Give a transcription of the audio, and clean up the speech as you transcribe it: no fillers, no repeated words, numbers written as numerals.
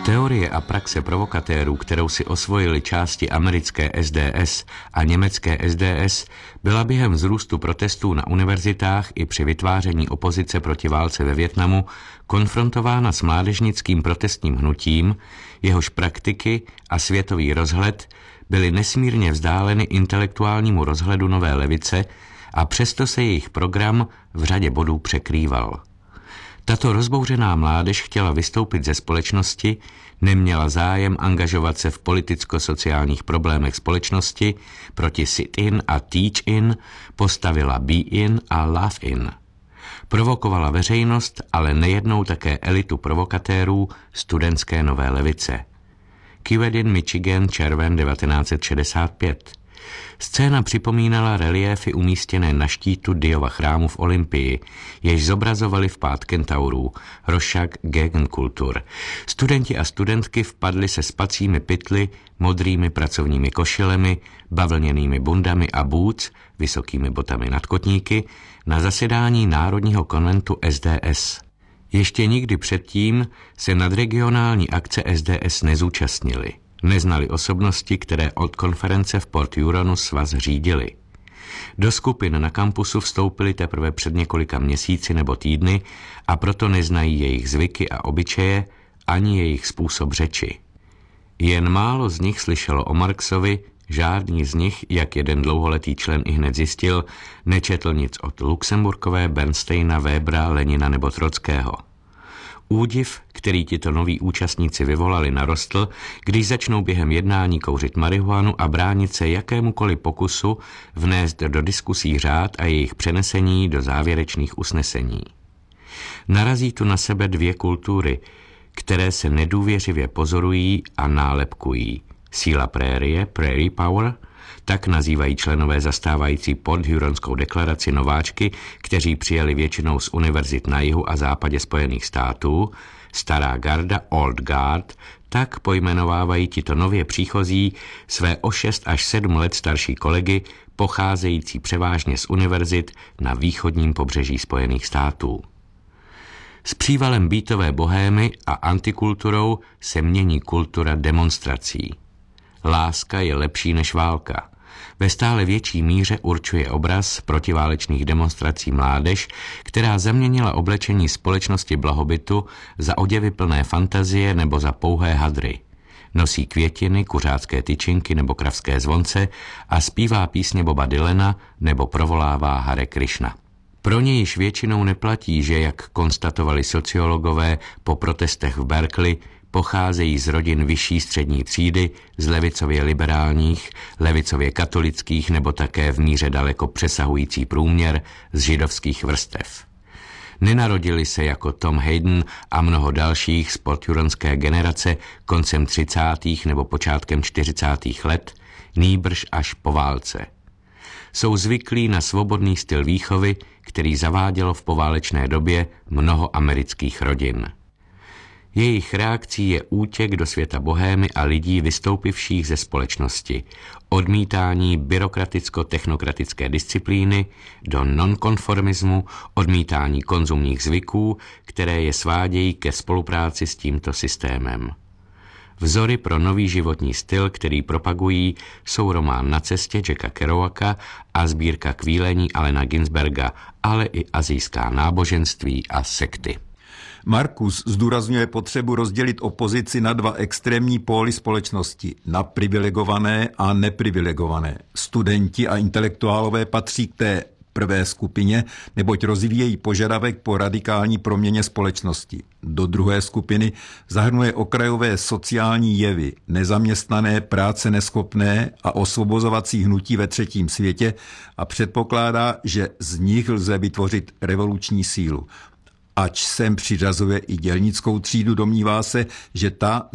Teorie a praxe provokatérů, kterou si osvojili části americké SDS a německé SDS, byla během vzrůstu protestů na univerzitách i při vytváření opozice proti válce ve Vietnamu konfrontována s mládežnickým protestním hnutím, jehož praktiky a světový rozhled byly nesmírně vzdáleny intelektuálnímu rozhledu nové levice a přesto se jejich program v řadě bodů překrýval. Tato rozbouřená mládež chtěla vystoupit ze společnosti, neměla zájem angažovat se v politicko-sociálních problémech společnosti, proti sit-in a teach-in postavila be-in a love-in. Provokovala veřejnost, ale nejednou také elitu provokatérů studentské nové levice. Kewadin, Michigan, červen 1965. Scéna připomínala reliéfy umístěné na štítu Diova chrámu v Olympii, jež zobrazovali vpád kentaurů, Rorschach Gegenkultur. Studenti a studentky vpadli se spacími pytly, modrými pracovními košilemi, bavlněnými bundami a boots, vysokými botami nad kotníky, na zasedání Národního konventu SDS. Ještě nikdy předtím se nadregionální akce SDS nezúčastnili. Neznali osobnosti, které od konference v Port Huronu svaz řídili. Do skupin na kampusu vstoupili teprve před několika měsíci nebo týdny a proto neznají jejich zvyky a obyčeje ani jejich způsob řeči. Jen málo z nich slyšelo o Marxovi, žádný z nich, jak jeden dlouholetý člen ihned zjistil, nečetl nic od Luxemburkové, Bernsteina, Webera, Lenina nebo Trockého. Údiv, který tito noví účastníci vyvolali, narostl, když začnou během jednání kouřit marihuanu a bránit se jakémukoliv pokusu vnést do diskusí řád a jejich přenesení do závěrečných usnesení. Narazí tu na sebe dvě kultury, které se nedůvěřivě pozorují a nálepkují. Síla prérie, prairie power, tak nazývají členové zastávající Porthuronskou deklaraci nováčky, kteří přijeli většinou z univerzit na jihu a západě Spojených států, stará garda, old guard, tak pojmenovávají tito nově příchozí své o 6 až 7 let starší kolegy, pocházející převážně z univerzit na východním pobřeží Spojených států. S přívalem beatové bohémy a antikulturou se mění kultura demonstrací. Láska je lepší než válka. Ve stále větší míře určuje obraz protiválečných demonstrací mládež, která zaměnila oblečení společnosti blahobytu za oděvy plné fantazie nebo za pouhé hadry. Nosí květiny, kuřácké tyčinky nebo kravské zvonce a zpívá písně Boba Dylana nebo provolává Hare Krishna. Pro ně již většinou neplatí, že, jak konstatovali sociologové po protestech v Berkeley, pocházejí z rodin vyšší střední třídy, z levicově liberálních, levicově katolických nebo také v míře daleko přesahující průměr z židovských vrstev. Nenarodili se jako Tom Hayden a mnoho dalších z porthuronské generace koncem 30. nebo počátkem 40. let, nýbrž až po válce. Jsou zvyklí na svobodný styl výchovy, který zavádělo v poválečné době mnoho amerických rodin. Jejich reakcí je útěk do světa bohémy a lidí vystoupivších ze společnosti, odmítání byrokraticko-technokratické disciplíny do nonkonformismu, odmítání konzumních zvyků, které je svádějí ke spolupráci s tímto systémem. Vzory pro nový životní styl, který propagují, jsou román Na cestě Jacka Kerouaka a sbírka Kvílení Allena Ginsberga, ale i asijská náboženství a sekty. Marcus zdůrazňuje potřebu rozdělit opozici na dva extrémní póly společnosti, na privilegované a neprivilegované. Studenti a intelektuálové patří k té prvé skupině, neboť rozvíjejí požadavek po radikální proměně společnosti. Do druhé skupiny zahrnuje okrajové sociální jevy, nezaměstnané, práce neschopné a osvobozovací hnutí ve třetím světě a předpokládá, že z nich lze vytvořit revoluční sílu. Ač sem přiřazuje i dělnickou třídu, domnívá se, že ta